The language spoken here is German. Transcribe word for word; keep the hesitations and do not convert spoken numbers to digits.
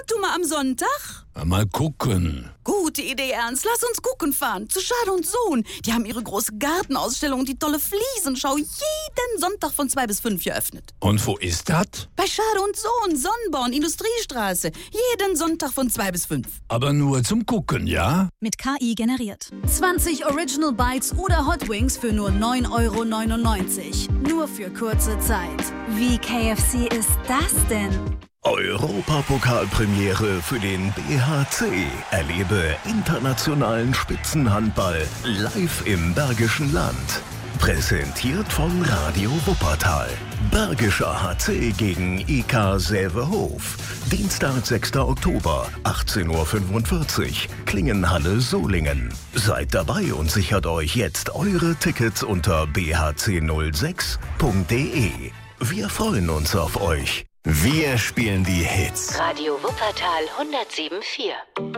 du mal am Sonntag? Mal gucken. Gute Idee, Ernst. Lass uns gucken fahren. Zu Schade und Sohn. Die haben ihre große Gartenausstellung und die tolle Fliesenschau jeden Sonntag von zwei bis fünf geöffnet. Und wo ist das? Bei Schade und Sohn, Sonnenborn, Industriestraße. Jeden Sonntag von zwei bis fünf. Aber nur zum Gucken, ja? Mit K I generiert. zwanzig Original Bites oder Hot Wings für nur neun Euro neunundneunzig. Nur für kurze Zeit. Wie K F C ist das denn? Europapokalpremiere für den B H C. Erlebe internationalen Spitzenhandball live im Bergischen Land. Präsentiert von Radio Wuppertal. Bergischer H C gegen I K Sävehof. Dienstag, sechster Oktober, achtzehn Uhr fünfundvierzig. Klingenhalle Solingen. Seid dabei und sichert euch jetzt eure Tickets unter b h c null sechs punkt d e. Wir freuen uns auf euch. Wir spielen die Hits. Radio Wuppertal hundertsieben Komma vier.